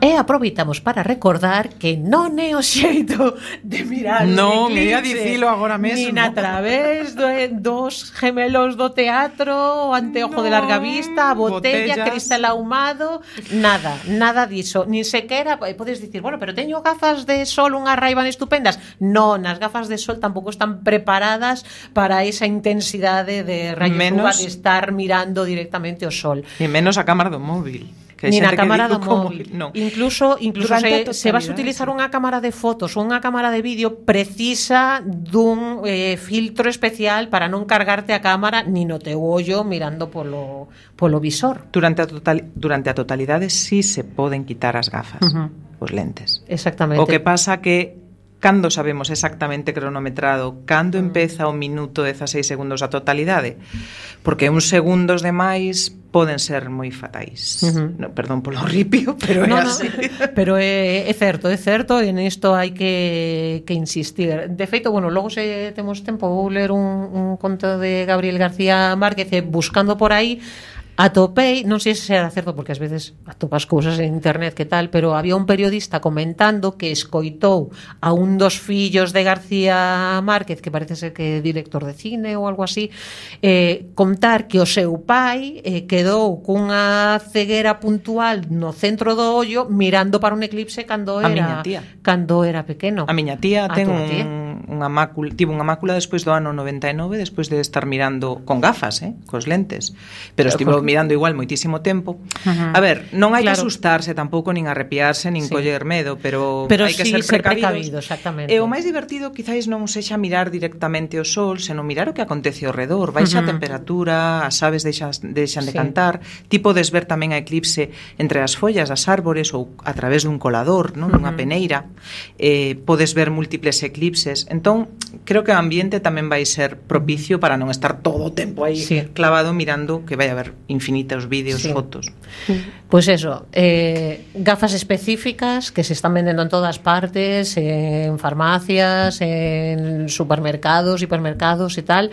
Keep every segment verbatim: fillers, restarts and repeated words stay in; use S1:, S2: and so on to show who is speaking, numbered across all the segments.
S1: E aproveitamos para recordar que non é o xeito de mirar
S2: non,
S1: un eclipse,
S2: ia dicilo agora mesmo,
S1: nin a través do, dos gemelos do teatro, o anteojo no, de larga vista, a botella, botellas, cristal ahumado, nada, nada diso, nin sequera podes dicir, bueno, pero teño gafas de sol, unha Ray-Ban estupendas. Non, as gafas de sol tampouco están preparadas para esa intensidade de rayos menos, U V A de estar mirando directamente o sol.
S2: E menos a cámara do móvil. Que
S1: Ni na cámara do móvil.
S2: No.
S1: Incluso, incluso se, se vas a utilizar sí. unha cámara de fotos ou unha cámara de vídeo, precisa dun eh, filtro especial para non cargarte a cámara ni no teu ollo mirando polo, polo visor.
S2: Durante a, total, durante a totalidade sí se poden quitar as gafas, uh-huh. os lentes.
S1: Exactamente.
S2: O que pasa que cando sabemos exactamente cronometrado, cando empeza o minuto dezaseis segundos a totalidade, porque uns segundos de máis poden ser moi fatais. Uh-huh. No, perdón polo ripio, pero
S1: no,
S2: é así.
S1: No, pero é, é certo, é certo, e nisto hai que, que insistir. De feito, bueno, logo se temos tempo, vou ler un, un conto de Gabriel García Márquez, buscando por aí, atopei, non sei se era certo porque ás veces atopas cousas en internet que tal, pero había un periodista comentando que escoitou a un dos fillos de García Márquez, que parece ser que é director de cine ou algo así, eh, contar que o seu pai eh, quedou cunha ceguera puntual no centro do ollo mirando para un eclipse cando era cando era pequeno.
S2: A miña tía ten un, unha mácula, tivo unha mácula despois do ano noventa e nove, despois de estar mirando con gafas, eh, cos lentes, pero estivo mirando igual moitísimo tempo. Uh-huh. A ver, non hai claro. que asustarse tampouco, nin arrepiarse, nin sí. coller medo, pero,
S1: pero
S2: hai que
S1: sí,
S2: ser precavidos.
S1: precavido, exactamente.
S2: E o máis divertido quizáis non sexa mirar directamente o sol, senón mirar o que acontece ao redor. Baixa uh-huh. a temperatura, as aves deixan, deixan sí. de cantar, ti podes ver tamén a eclipse entre as follas das árbores ou a través dun colador, non? Uh-huh. Nunha peneira. Eh, podes ver múltiples eclipses. Entón, creo que o ambiente tamén vai ser propicio para non estar todo o tempo aí sí. clavado mirando que vai haber infinitos vídeos, sí. fotos.
S1: Pois pues eso, eh, gafas específicas que se están vendendo en todas partes, en farmacias, en supermercados, hipermercados e tal,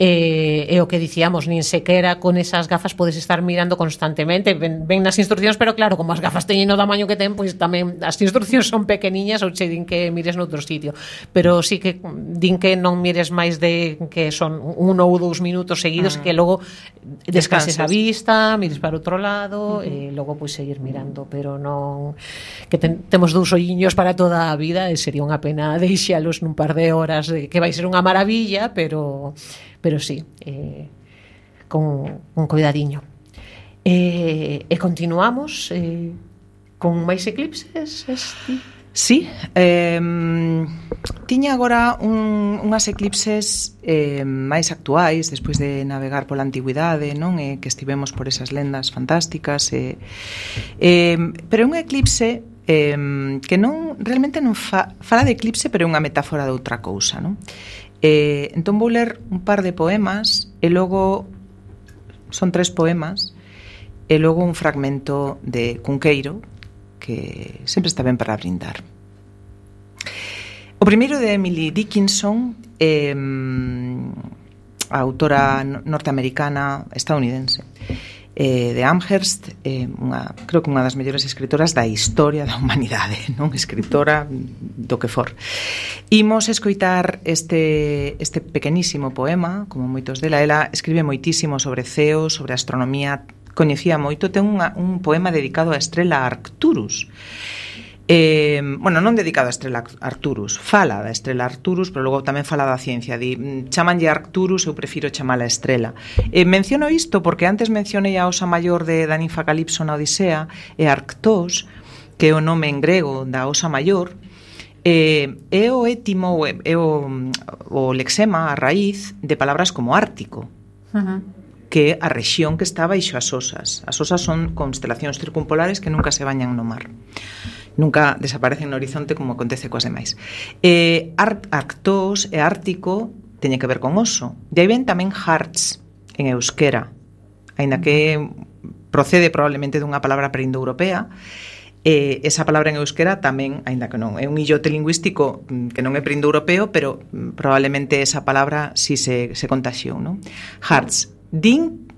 S1: eh, e o que dicíamos, nin sequera con esas gafas podes estar mirando constantemente, ven, ven nas instruccións, pero claro, como as gafas teñen o tamaño que ten, pois pues tamén as instruccións son pequeniñas ou che din que mires noutro sitio, pero sí que din que non mires máis de que son un ou dous minutos seguidos, uh-huh. que logo descanses a vista, mires para outro lado, uh-huh. e logo pois seguir mirando, pero non que ten, temos dous olliños para toda a vida e sería unha pena deixalos nun par de horas, que vai ser unha maravilla, pero pero sí, eh, con un cuidadiño. Eh, e continuamos eh, con máis eclipses, este...
S2: Sí, eh, tiña agora un, unhas eclipses eh, máis actuais despois de navegar pola antigüidade, non? Eh, que estivemos por esas lendas fantásticas, eh, eh, pero é un eclipse eh, que non realmente non fa, fala de eclipse, pero é unha metáfora de outra cousa, non? Eh, entón vou ler un par de poemas e logo son tres poemas e logo un fragmento de Cunqueiro que sempre está ben para brindar. O primeiro de Emily Dickinson, eh, a autora norteamericana estadounidense, eh, de Amherst, eh, unha, creo que unha das mellores escritoras da historia da humanidade, non? Escritora do que for. Imos escoitar este, este pequenísimo poema, como moitos dela. Ela escribe moitísimo sobre ceos, sobre astronomía, coñecía moito, ten unha, un poema dedicado á estrela Arcturus. Eh, bueno, non dedicado á estrela Arcturus, fala da estrela Arcturus, pero logo tamén fala da ciencia. Di, chamanlle Arcturus, eu prefiro chamala estrela. Eh, menciono isto porque antes mencionei a osa maior de da ninfa Calipso na Odisea, e Arctos, que é o nome en grego da osa maior, eh, é o étimo, é o, o lexema, a raíz de palabras como ártico. Ajá. Uh-huh. Que é a rexión que está baixo as osas. As osas son constelacións circumpolares que nunca se bañan no mar. Nunca desaparecen no horizonte como acontece coas demais. Eh, Ar- Arctos e Ártico teñen que ver con oso. De aí ven tamén Harz en euskera, aínda que procede probablemente dunha palabra preindoeuropea. Eh, esa palabra en euskera tamén, aínda que non é un illote lingüístico que non é preindoeuropeo, pero probablemente esa palabra si se, se contaxiou, non? Harz. Din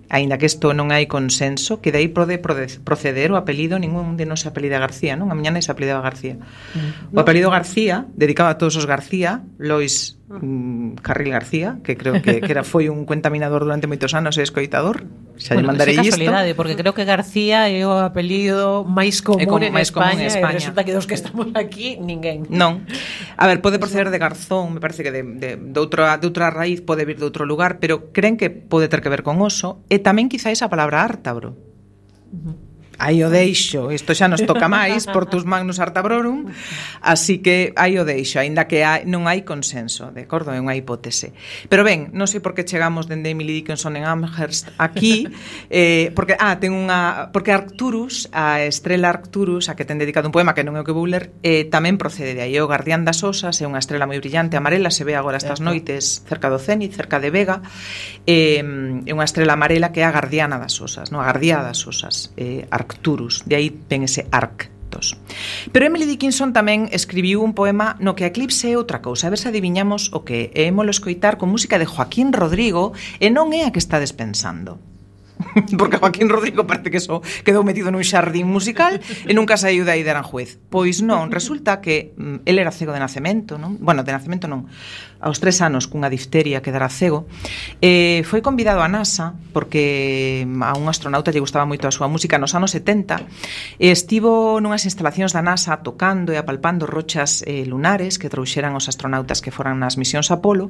S2: aínda que isto non hai consenso, que dai pode proceder o apelido, ningún de non se apelida García, non? A miña nai se apelidaba García. Mm. O apelido García, dedicado a todos os García, Lois mm, Carril García, que creo que, que era foi un cuentaminador durante moitos anos e escoitador. Xa lle
S1: bueno,
S2: mandarei isto.
S1: Porque creo que García é o apelido máis común, como en, máis España, común en España, e resulta que dos que estamos aquí, ninguén.
S2: Non. A ver, pode proceder de Garzón, me parece que de, de, de, outra, de outra raíz pode vir de outro lugar, pero creen que pode ter que ver con oso, e tamén quizáis a palabra ártabro. Uh-huh. Aí o deixo, isto xa nos toca máis por tus magnus artabrorum, así que aí o deixo, aínda que hai, non hai consenso, de acordo, é unha hipótese. Pero ben, non sei por que chegamos dende Emily Dickinson en Amherst aquí, eh, porque ah, ten unha porque Arcturus, a estrela Arcturus, a que ten dedicado un poema que non é o que vou ler, eh, tamén procede de aí, o guardián das osas, é unha estrela moi brillante, amarela, se ve agora estas noites cerca do cénit, cerca de Vega, eh, é unha estrela amarela que é a guardiana das osas, non, a guardiá das osas, eh, Arcturus, de aí ven ese Arctos. Pero Emily Dickinson tamén escribiu un poema no que a eclipse é outra cousa, a ver se adiviñamos o que é. Émolo escoitar con música de Joaquín Rodrigo e non é a que estades pensando. Porque Joaquín Rodrigo parece que só quedou metido nun xardín musical e nunca saiu de aí de Aranjuez. Pois non, resulta que mm, ele era cego de nacemento, non? Bueno, de nacemento non, aos tres anos cunha difteria quedara cego. Eh, foi convidado a NASA porque a un astronauta lle gustaba moito a súa música nos anos setenta e estivo nunhas instalacións da NASA tocando e apalpando rochas eh, lunares que trouxeran os astronautas que foran nas misións Apolo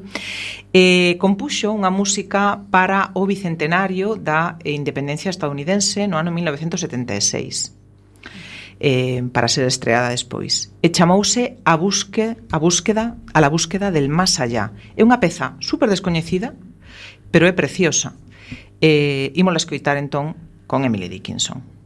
S2: e compuxo unha música para o bicentenario da independencia estadounidense no ano mil novecentos setenta e seis, eh, para ser estreada despois, e chamouse a búsqueda, a búsqueda a la búsqueda del más allá. É unha peza super descoñecida, pero é preciosa. Eh, ímola escoitar entón con Emily Dickinson.